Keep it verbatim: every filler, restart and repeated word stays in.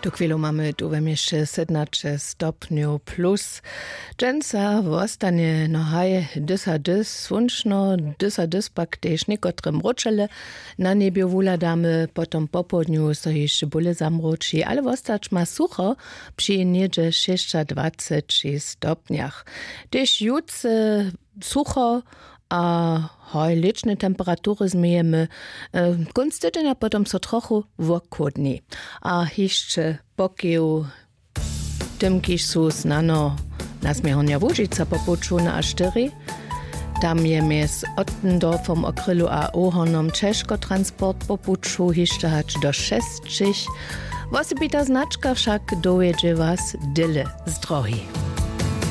Tu chvíľu máme tu jeszcze sedemnaście stopniów plus. Dżęca w ostanie no haj dysa dys, słončno dysa dys pak też niekotrym roczele. Na niebie wuladamy, potom po południu so jeszcze bóle zamroczy, ale w ostacz ma sucho przy niedzie dwadzieścia stopniach. Też jutro sucho, a hoj liczne temperatury zmiejemy. E, Kunst tygodnia potom so trochu wokodni. A jeszcze pokieł tym, kiż su znano na Zmiechonia Łužica popoczu na A cztery. Tam je mies Ottendorfom okrylu a Ohornom Czeszko transport popoczu jeszcze hać do sześciu. Wosebita znaczka wszak dojedzie was dyle z drogi.